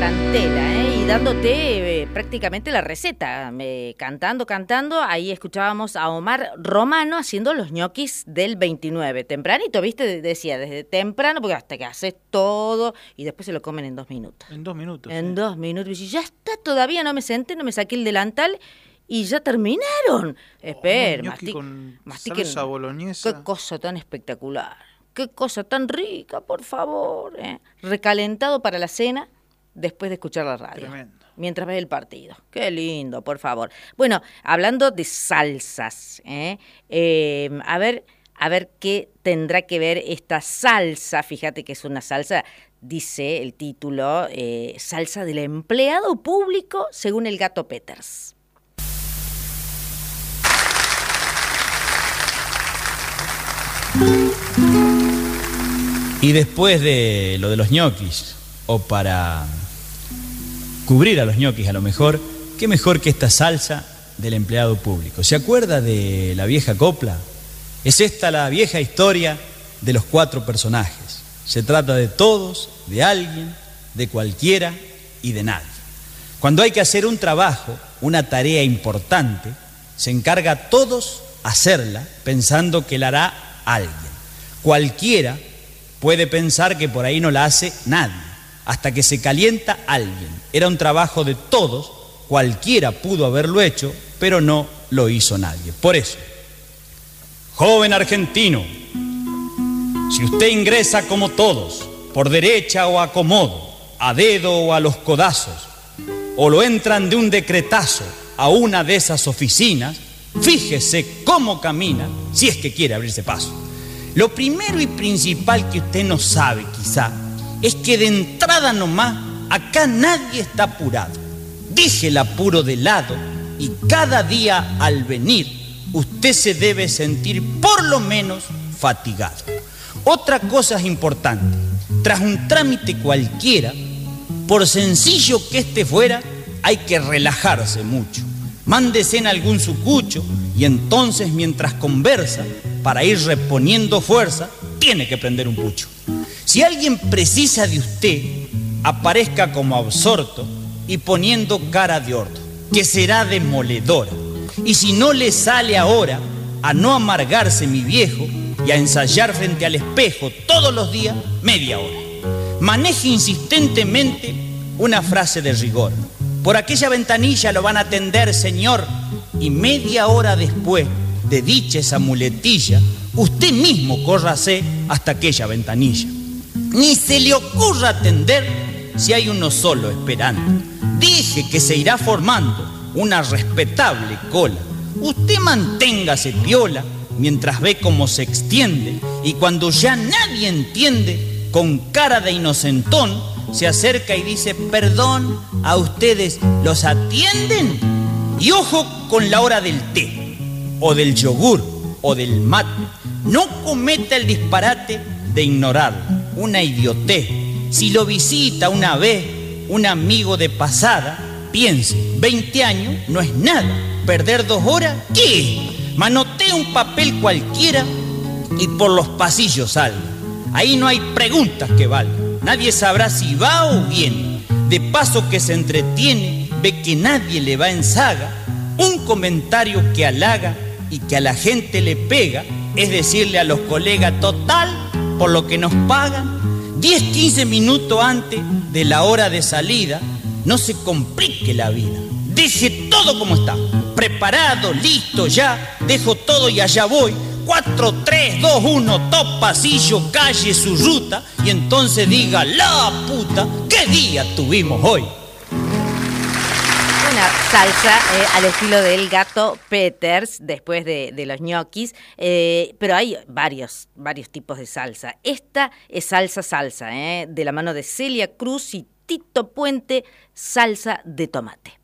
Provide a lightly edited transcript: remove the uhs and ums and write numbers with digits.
tarantela, y dándote prácticamente la receta, cantando, ahí escuchábamos a Omar Romano haciendo los ñoquis del 29, tempranito, ¿viste? Decía, desde temprano, porque hasta que haces todo y después se lo comen en 2 minutos. En 2 minutos. En 2 minutos, y ya está, todavía no me senté, no me saqué el delantal y ya terminaron. Espera, con mastiquen. Salsa boloñesa. Qué cosa tan espectacular. Qué cosa tan rica, por favor. Recalentado para la cena después de escuchar la radio. Tremendo. Mientras ves el partido. Qué lindo, por favor. Bueno, hablando de salsas, a ver qué tendrá que ver esta salsa. Fíjate que es una salsa, dice el título, salsa del empleado público según el Gato Peters. Y después de lo de los ñoquis, o para cubrir a los ñoquis a lo mejor, qué mejor que esta salsa del empleado público. ¿Se acuerda de la vieja copla? Es esta la vieja historia de los 4 personajes. Se trata de todos, de alguien, de cualquiera y de nadie. Cuando hay que hacer un trabajo, una tarea importante, se encarga a todos hacerla pensando que la hará alguien. Cualquiera puede pensar que por ahí no la hace nadie, hasta que se calienta alguien. Era un trabajo de todos, cualquiera pudo haberlo hecho, pero no lo hizo nadie. Por eso, joven argentino, si usted ingresa como todos, por derecha o acomodo, a dedo o a los codazos, o lo entran de un decretazo a una de esas oficinas, fíjese cómo camina si es que quiere abrirse paso. Lo primero y principal que usted no sabe, quizá, es que de entrada nomás, acá nadie está apurado. Deje el apuro de lado y cada día al venir, usted se debe sentir por lo menos fatigado. Otra cosa es importante, tras un trámite cualquiera, por sencillo que este fuera, hay que relajarse mucho. Mándese en algún sucucho y entonces mientras conversa, para ir reponiendo fuerza, tiene que prender un pucho. Si alguien precisa de usted, aparezca como absorto y poniendo cara de orto, que será demoledora. Y si no le sale ahora, a no amargarse mi viejo y a ensayar frente al espejo todos los días, media hora. Maneje insistentemente una frase de rigor. Por aquella ventanilla lo van a atender, señor, y media hora después de dicha esa muletilla, usted mismo córrase hasta aquella ventanilla. Ni se le ocurra atender si hay uno solo esperando. Deje que se irá formando una respetable cola. Usted manténgase piola mientras ve cómo se extiende y cuando ya nadie entiende, con cara de inocentón, se acerca y dice, perdón, ¿a ustedes los atienden? Y ojo con la hora del té, o del yogur, o del mate. No cometa el disparate de ignorarlo, una idiotez. Si lo visita una vez un amigo de pasada, piense, 20 años no es nada. ¿Perder 2 horas? ¿Qué? Manotee un papel cualquiera y por los pasillos salga. Ahí no hay preguntas que valgan. Nadie sabrá si va o viene. De paso que se entretiene, ve que nadie le va en saga. Un comentario que halaga y que a la gente le pega es decirle a los colegas, total, por lo que nos pagan. 10-15 minutos antes de la hora de salida, no se complique la vida. Deje todo como está, preparado, listo ya, dejo todo y allá voy. 4, 3, 2, 1, top pasillo, calle su ruta y entonces diga, la puta, ¿qué día tuvimos hoy? Una salsa al estilo del Gato Peters, después de los ñoquis, pero hay varios tipos de salsa. Esta es salsa, de la mano de Celia Cruz y Tito Puente, salsa de tomate.